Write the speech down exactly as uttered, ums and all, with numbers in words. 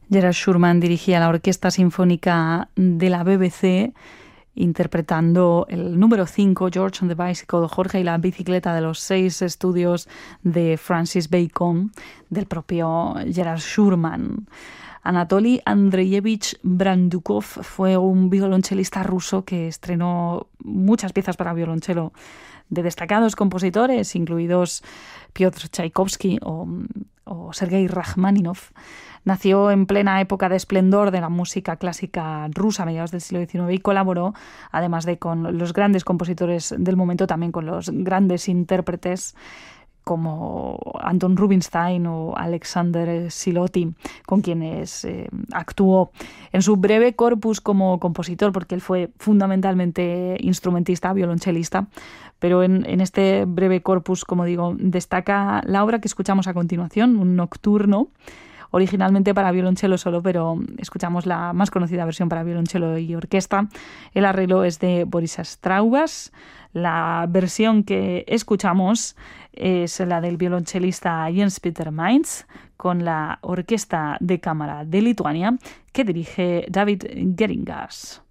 Gerald Schurman dirigía la Orquesta Sinfónica de la B B C, interpretando el número cinco, George on the Bicycle, Jorge y la bicicleta, de los seis estudios de Francis Bacon, del propio Gerald Schurman. Anatoly Andreyevich Brandukov fue un violonchelista ruso que estrenó muchas piezas para violonchelo de destacados compositores, incluidos Piotr Tchaikovsky o, o Sergei Rachmaninoff. Nació en plena época de esplendor de la música clásica rusa a mediados del siglo diecinueve y colaboró, además de con los grandes compositores del momento, también con los grandes intérpretes como Anton Rubinstein o Alexander Siloty, con quienes eh, actuó. En su breve corpus como compositor, porque él fue fundamentalmente instrumentista, violonchelista, pero en, en este breve corpus, como digo, destaca la obra que escuchamos a continuación, un nocturno, originalmente para violonchelo solo, pero escuchamos la más conocida versión para violonchelo y orquesta. El arreglo es de Boris Straubas. La versión que escuchamos es la del violonchelista Jens Peter Mainz, con la Orquesta de Cámara de Lituania, que dirige David Geringas.